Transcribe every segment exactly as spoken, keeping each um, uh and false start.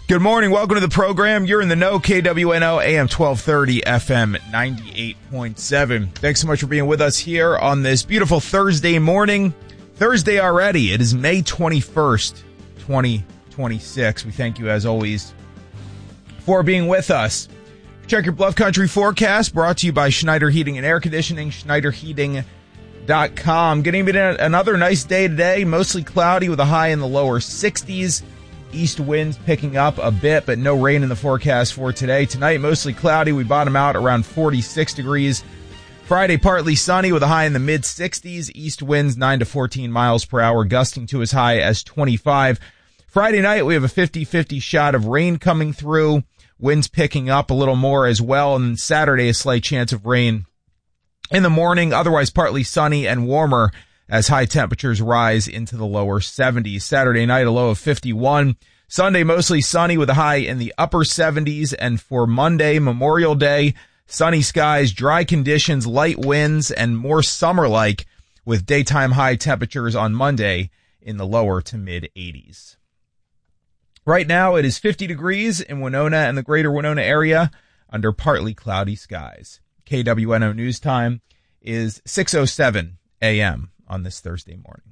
Good morning. Welcome to the program. You're in the know. K W N O, A M twelve thirty, F M ninety-eight point seven. Thanks so much for being with us here on this beautiful Thursday morning. Thursday already. It is May twenty-first, twenty twenty-six. We thank you, as always, for being with us. Check your Bluff Country forecast, brought to you by Schneider Heating and Air Conditioning, schneider heating dot com. Getting another nice day today. Mostly cloudy with a high in the lower sixties. East winds picking up a bit, but no rain in the forecast for today. Tonight, mostly cloudy. We bottom out around forty-six degrees. Friday, partly sunny with a high in the mid-sixties. East winds nine to fourteen miles per hour, gusting to as high as twenty-five. Friday night, we have a fifty-fifty shot of rain coming through. Winds picking up a little more as well. And Saturday, a slight chance of rain in the morning. Otherwise, partly sunny and warmer as high temperatures rise into the lower seventies. Saturday night, a low of fifty-one. Sunday, mostly sunny with a high in the upper seventies. And for Monday, Memorial Day, sunny skies, dry conditions, light winds, and more summer-like with daytime high temperatures on Monday in the lower to mid-eighties. Right now, it is fifty degrees in Winona and the greater Winona area under partly cloudy skies. K W N O News Time is six oh seven a.m. on this Thursday morning.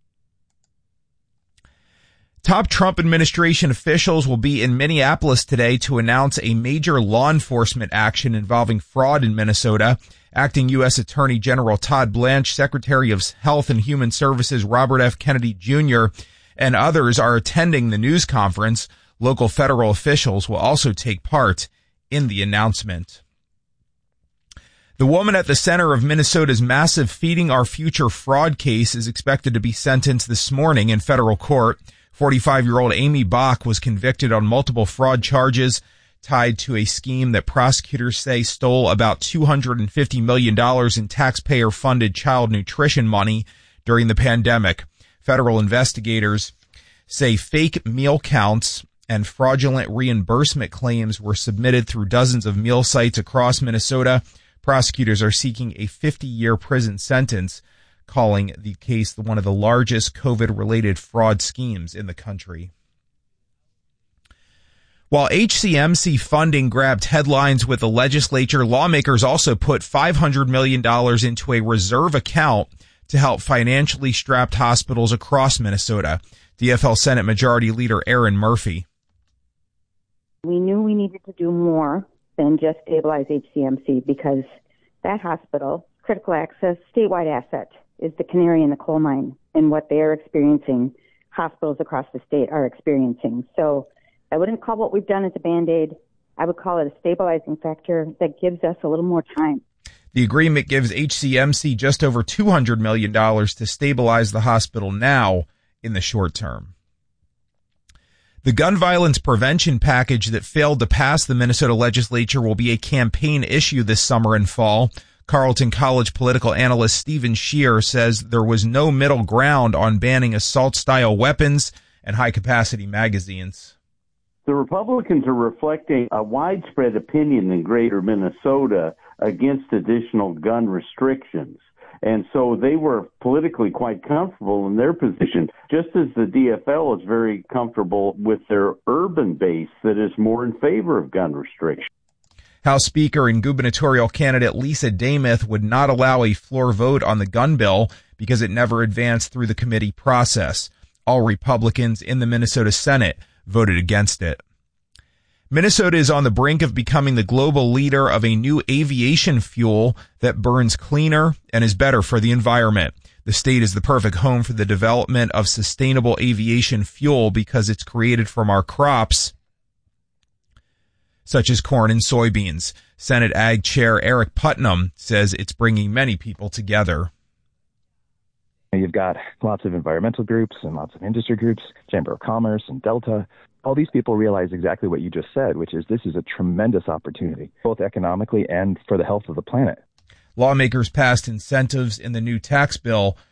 Top Trump administration officials will be in Minneapolis today to announce a major law enforcement action involving fraud in Minnesota. Acting U S Attorney General Todd Blanche, Secretary of Health and Human Services Robert F. Kennedy Junior, and others are attending the news conference. Local federal officials will also take part in the announcement. The woman at the center of Minnesota's massive Feeding Our Future fraud case is expected to be sentenced this morning in federal court. forty-five-year-old Amy Bach was convicted on multiple fraud charges tied to a scheme that prosecutors say stole about two hundred fifty million dollars in taxpayer-funded child nutrition money during the pandemic. Federal investigators say fake meal counts and fraudulent reimbursement claims were submitted through dozens of meal sites across Minnesota. Prosecutors are seeking a fifty-year prison sentence, calling the case one of the largest COVID-related fraud schemes in the country. While H C M C funding grabbed headlines with the legislature, lawmakers also put five hundred million dollars into a reserve account to help financially strapped hospitals across Minnesota. D F L Senate Majority Leader Erin Murphy. We knew we needed to do more than just stabilize H C M C because that hospital, critical access, statewide asset, is the canary in the coal mine and what they are experiencing, hospitals across the state are experiencing. So I wouldn't call what we've done as a Band-Aid. I would call it a stabilizing factor that gives us a little more time. The agreement gives H C M C just over two hundred million dollars to stabilize the hospital now in the short term. The gun violence prevention package that failed to pass the Minnesota legislature will be a campaign issue this summer and fall. Carleton College political analyst Stephen Scheer says there was no middle ground on banning assault-style weapons and high-capacity magazines. The Republicans are reflecting a widespread opinion in greater Minnesota against additional gun restrictions. And so they were politically quite comfortable in their position, just as the D F L is very comfortable with their urban base that is more in favor of gun restrictions. House Speaker and gubernatorial candidate Lisa Dameth would not allow a floor vote on the gun bill because it never advanced through the committee process. All Republicans in the Minnesota Senate voted against it. Minnesota is on the brink of becoming the global leader of a new aviation fuel that burns cleaner and is better for the environment. The state is the perfect home for the development of sustainable aviation fuel because it's created from our crops, such as corn and soybeans. Senate Ag Chair Eric Putnam says it's bringing many people together. You've got lots of environmental groups and lots of industry groups, Chamber of Commerce and Delta. All these people realize exactly what you just said, which is this is a tremendous opportunity, both economically and for the health of the planet. Lawmakers passed incentives in the new tax bill